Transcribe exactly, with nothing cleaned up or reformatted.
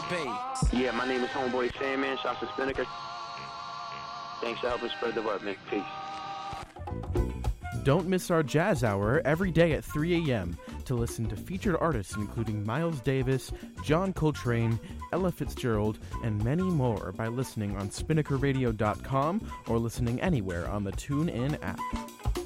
Yeah, my name is Homeboy Sandman. Shouts to Spinnaker. Thanks for helping spread the word, man. Peace. Don't miss our Jazz Hour every day at three a.m. to listen to featured artists including Miles Davis, John Coltrane, Ella Fitzgerald, and many more by listening on spinnaker radio dot com or listening anywhere on the TuneIn app.